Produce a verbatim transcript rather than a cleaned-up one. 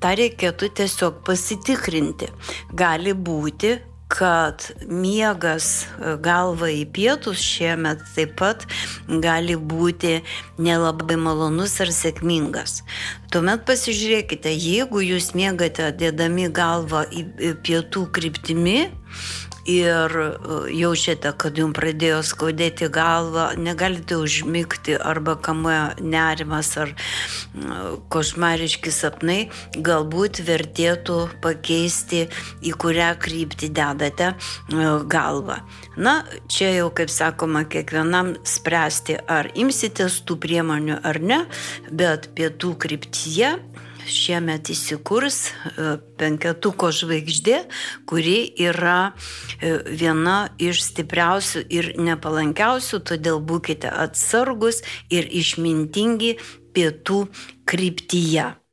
tą reikėtų tiesiog pasitikrinti. Gali būti, kad miegas galva į pietus šiemet taip pat gali būti nelabai malonus ar sėkmingas. Tuomet pasižiūrėkite, jeigu jūs miegate dėdami galvą į pietų kryptimi ir jaučiate, kad jums pradėjo skaudėti galvą, negalite užmigti arba kamuoja nerimas ar košmariški sapnai, galbūt vertėtų pakeisti, į kurią kryptį dedate galvą. Na, čia jau, kaip sakoma, kiekvienam spręsti, ar imsitės tų priemonių ar ne, bet pietų kryptyje šiemet įsikurs penketuko žvaigždė, kuri yra viena iš stipriausių ir nepalankiausių, todėl būkite atsargus ir išmintingi pietų kryptyje.